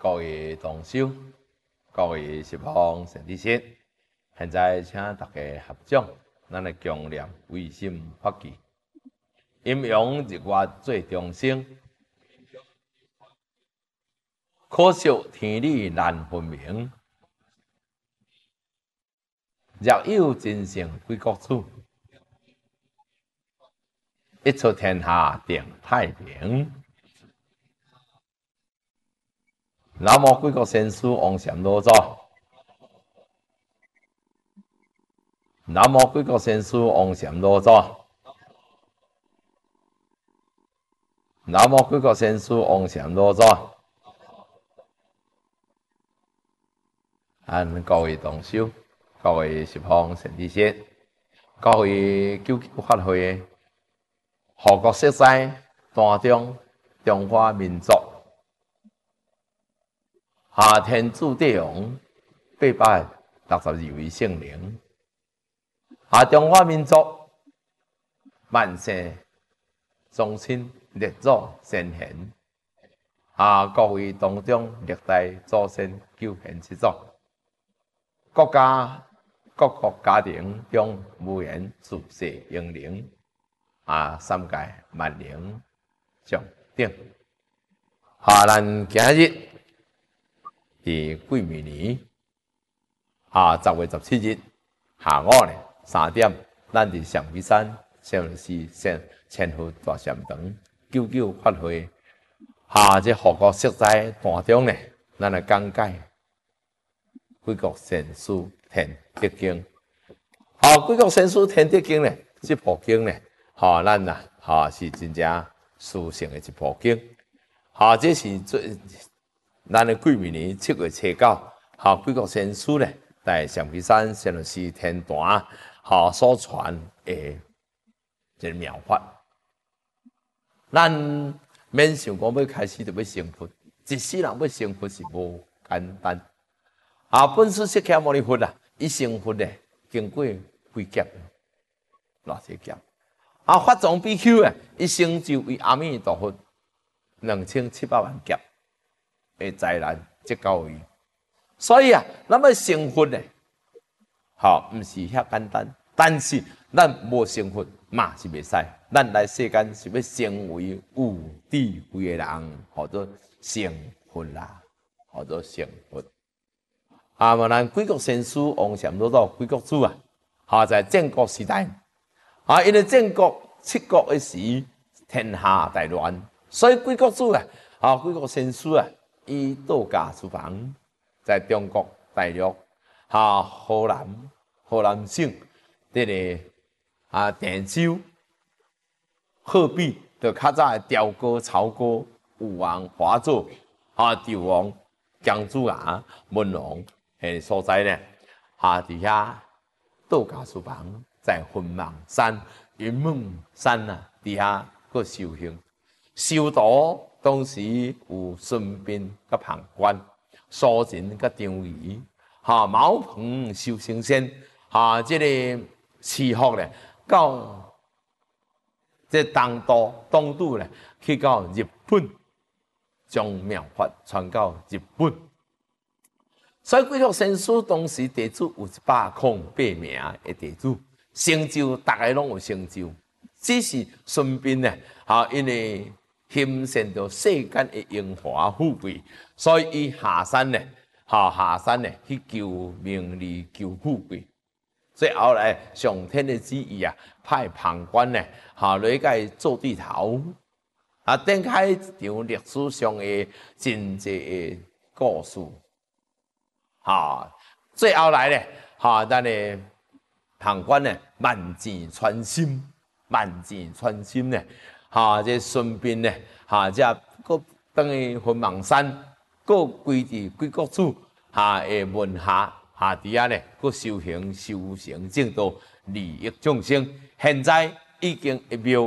各位同修，各位十方善知识，现在请大家合掌，咱来强念唯心法句，阴阳日月做众生，可惜天理难分明。若有真圣归国主，一出天下定太平。南无贵国先师王禅老祖，南无贵国先师王禅老祖，南无贵国先师王禅老祖。各位同修，各位十方善知识，各位九九法会的护国色彩当中中华民族。天主帝王862位圣灵，中华民族万世宗亲列祖先贤，各位当中历代祖先救贤之作，国家各国家庭中无言诸世英灵，三界万灵上顶。咱今日。伫癸未年10月17日下午呢3点，咱伫象鼻山善律寺千佛大禅堂九九法会，这护国色彩当中呢，咱来讲解贵国善师天德经。贵国善师天德经呢，这部经呢，咱是真正殊胜的一部经。这是咱的癸未年7月初9，贵国先师咧，在象鼻山善律寺天坛，所传的一个妙法。咱免想讲要开始就要成佛，一世人要成佛是无简单。本师释迦牟尼佛伊成佛咧，经过几劫，偌济劫。法藏比丘伊成就为阿弥陀佛2700万劫。的灾难即到位，所以咱要成佛咧，毋是遐简单。但是咱无成佛嘛是袂使，咱来世间是要成为有智慧的人，或者成佛啦，或者成佛。咱贵国先师王禅老祖贵国主在建国时代，因为建国7国的时天下大乱，所以贵国主贵国先师伊道家书房在中国大陆河南省这个郑州鹤壁就较早的调歌、曹歌、武王、华佗纣王、姜子牙、文王迄所在呢，伫遐道家书房在云梦山、云梦山伫遐个修行修道。当时有孙膑甲庞涓、苏秦甲张仪，茅棚修成仙，这个赐福咧，到这东渡咧，去到日本，将妙法传到日本。所以贵国先师当时地主有108名的地主，成就大家拢有成就，只是孙膑咧，因为欣羡着世间的荣华富贵，所以伊下山咧，去求名利、求富贵。最后来上天的旨意派庞涓咧，来甲伊做对头，展开一场历史上的真济的故事。最后来咧，咱的庞涓咧，万箭穿心咧。这孙膑咧，这搁等于云梦山，搁归伫贵国主的门下，伫遐咧，搁修行修成正道，利益众生。现在已经一庙。